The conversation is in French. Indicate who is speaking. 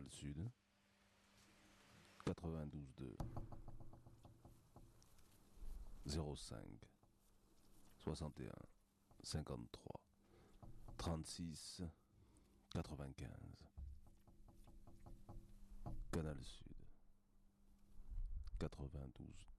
Speaker 1: Canal Sud, 92.2, 05, 61, 53, 36, 95. Canal Sud, 92.2.